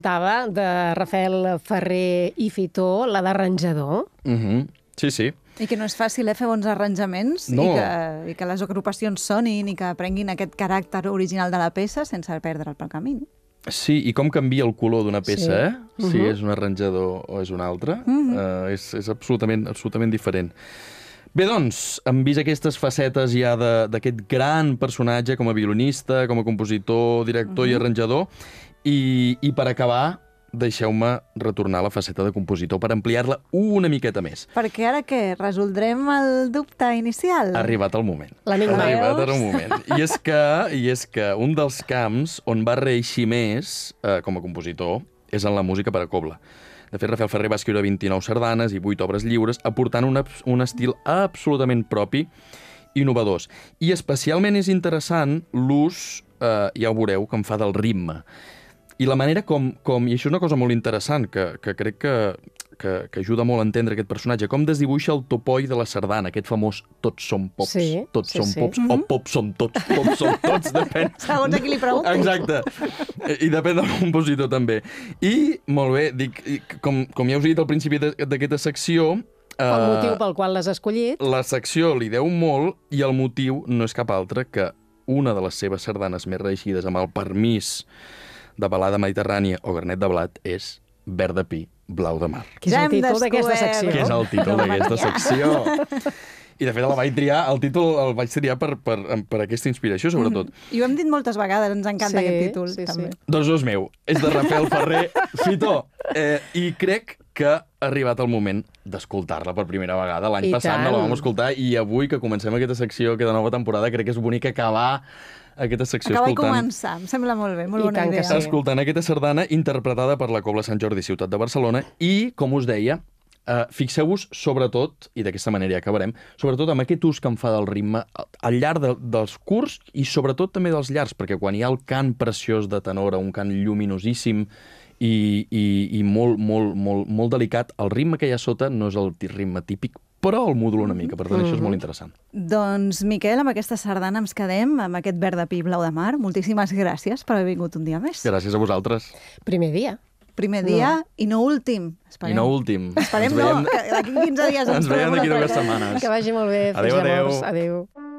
Tava de Rafael Ferrer i Fitó, la d'arranjador. Sí, sí. I que no és fàcil fer bons arranjaments No. i que les agrupacions sonin i que prenguin aquest caràcter original de la peça sense perdre'l pel camí. Sí, i com canvia el color d'una peça, Sí. Si és un arranjador o és un altre. És absolutament diferent. Bé, doncs, hem vist aquestes facetes ja d'aquest gran personatge com a violinista, com a compositor, director i arranjador. I per acabar, deixeu-me retornar a la faceta de compositor per ampliar-la una miqueta més. Perquè ara què? Resoldrem el dubte inicial? Ha arribat el moment. L'enigma. Ha arribat el moment. I és que un dels camps on va reeixir més com a compositor és en la música per a cobla. De fet, Rafael Ferrer va escriure 29 sardanes i 8 obres lliures, aportant un estil absolutament propi i innovadors. I especialment és interessant l'ús, ja ho veureu, que en fa del ritme. I la manera com i això és una cosa molt interessant, que crec que ajuda molt a entendre aquest personatge, com desdibuixa el topoi de la sardana, aquest famós tots som pops, tots som pops, o pops som tots, depèn. Segons a qui li preguntis. Exacte. I depèn del compositor, també. I, molt bé, dic, com ja us he dit al principi d'aquesta secció... El motiu pel qual l'has escollit. La secció li deu molt i el motiu no és cap altre que una de les seves sardanes més reeixides amb el permís de balada mediterrània o garnet de blat és Verd de pi, blau de mar. Que és el títol d'aquesta secció. Que és el títol d'aquesta secció. I, de fet, el títol el vaig triar per aquesta inspiració, sobretot. I ho hem dit moltes vegades, ens encanta aquest títol, també. Doncs no és meu, és de Rafael Ferrer, Fitó. I crec que ha arribat el moment d'escoltar-la per primera vegada. L'any passat no la vam escoltar i avui que comencem aquesta secció, aquesta nova temporada, crec que és bonic acabar aquesta secció escoltant. Acabar i començar, em sembla molt bé, molt bona idea. Escoltant aquesta sardana interpretada per la Cobla Sant Jordi Ciutat de Barcelona i, com us deia, fixeu-vos sobretot, i d'aquesta manera ja acabarem, sobretot amb aquest ús que en fa del ritme al llarg dels curts i sobretot també dels llargs, perquè quan hi ha el cant preciós de tenora, un cant lluminosíssim i molt delicat, el ritme que hi ha sota no és el ritme típic, però el modula una mica, per tant això és molt interessant. Doncs, Miquel, amb aquesta sardana ens quedem, amb aquest Verd de pi, blau de mar. Moltíssimes gràcies per haver vingut un dia més. Gràcies a vosaltres. Primer dia. Primer dia i no últim. Esperem. I no últim. Esperem no, que d'aquí 15 dies ens veiem d'aquí 2 setmanes. Que vagi molt bé. Adéu, adéu. Adéu.